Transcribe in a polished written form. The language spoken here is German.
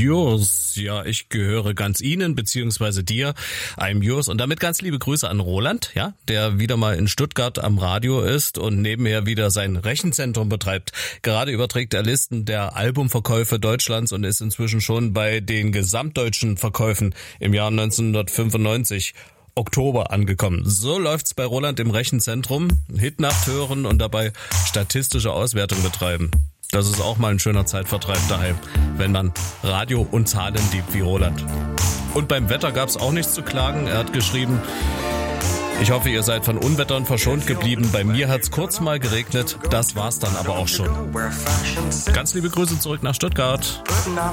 yours. Ja, ich gehöre ganz Ihnen, beziehungsweise dir. I'm yours. Und damit ganz liebe Grüße an Roland, ja, der wieder mal in Stuttgart am Radio ist und nebenher wieder sein Rechenzentrum betreibt. Gerade überträgt er Listen der Albumverkäufe Deutschlands und ist inzwischen schon bei den gesamtdeutschen Verkäufen im Jahr 1995 Oktober angekommen. So läuft's bei Roland im Rechenzentrum. Hitnacht hören und dabei statistische Auswertung betreiben. Das ist auch mal ein schöner Zeitvertreib daheim, wenn man Radio und Zahlen liebt wie Roland. Und beim Wetter gab's auch nichts zu klagen. Er hat geschrieben: Ich hoffe, ihr seid von Unwettern verschont geblieben. Bei mir hat's kurz mal geregnet. Das war's dann aber auch schon. Ganz liebe Grüße zurück nach Stuttgart. But not